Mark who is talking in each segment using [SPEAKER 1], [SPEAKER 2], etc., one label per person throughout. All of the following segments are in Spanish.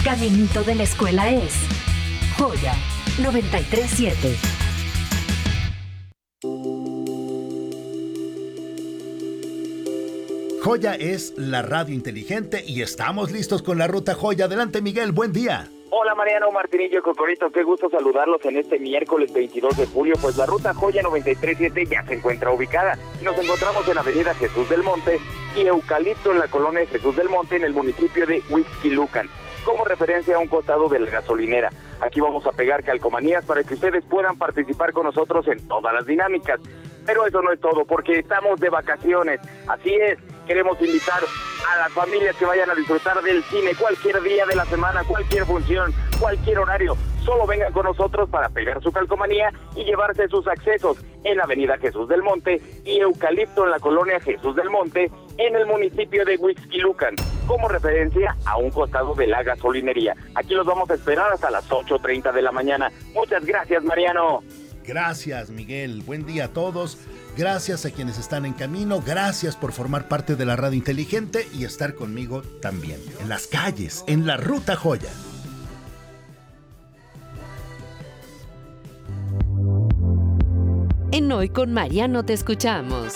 [SPEAKER 1] caminito de la escuela es Joya 93.7.
[SPEAKER 2] Joya es la radio inteligente y estamos listos con la ruta Joya. Adelante, Miguel, buen día.
[SPEAKER 3] Hola Mariano, Martinillo, Cocorito, qué gusto saludarlos en este miércoles 22 de julio, pues la ruta Joya 93.7 ya se encuentra ubicada. Nos encontramos en Avenida Jesús del Monte y Eucalipto en la colonia Jesús del Monte en el municipio de Huixquilucan, como referencia a un costado de la gasolinera. Aquí vamos a pegar calcomanías para que ustedes puedan participar con nosotros en todas las dinámicas. Pero eso no es todo, porque estamos de vacaciones. Así es, queremos invitar a las familias que vayan a disfrutar del cine cualquier día de la semana, cualquier función, cualquier horario. Solo vengan con nosotros para pegar su calcomanía y llevarse sus accesos en la Avenida Jesús del Monte y Eucalipto en la colonia Jesús del Monte en el municipio de Huixquilucan, como referencia a un costado de la gasolinería. Aquí los vamos a esperar hasta las 8:30 de la mañana. Muchas gracias, Mariano.
[SPEAKER 2] Gracias, Miguel. Buen día a todos. Gracias a quienes están en camino. Gracias por formar parte de la radio inteligente y estar conmigo también en las calles, en la ruta Joya.
[SPEAKER 1] En Hoy con Mariano te escuchamos.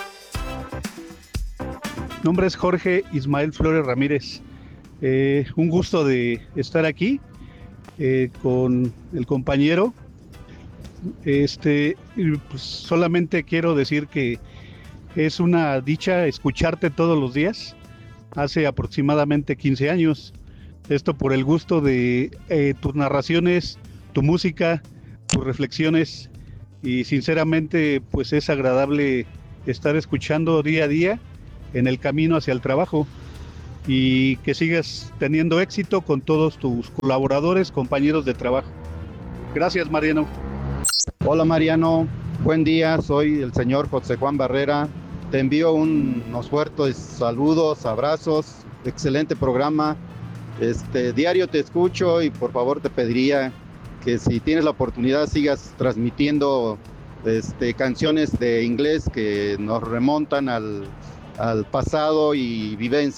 [SPEAKER 4] Mi nombre es Jorge Ismael Flores Ramírez. Un gusto de estar aquí con el compañero. Pues solamente quiero decir que es una dicha escucharte todos los días. Hace aproximadamente 15 años. Esto por el gusto de tus narraciones, tu música, tus reflexiones. Y sinceramente, pues es agradable estar escuchando día a día en el camino hacia el trabajo. Y que sigas teniendo éxito con todos tus colaboradores, compañeros de trabajo. Gracias, Mariano.
[SPEAKER 5] Hola Mariano, buen día, soy el señor José Juan Barrera. Te envío unos fuertes saludos, abrazos, excelente programa. Diario te escucho y por favor te pediría que si tienes la oportunidad sigas transmitiendo canciones de inglés que nos remontan al pasado y vivencias.